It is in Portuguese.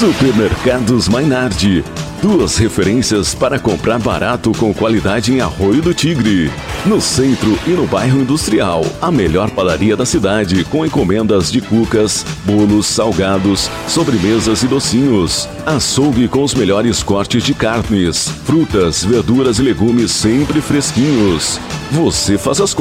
Supermercados Mainardi. Duas referências para comprar barato com qualidade em Arroio do Tigre. No centro e no bairro industrial. A melhor padaria da cidade com encomendas de cucas, bolos, salgados, sobremesas e docinhos. Açougue com os melhores cortes de carnes, frutas, verduras e legumes sempre fresquinhos. Você faz as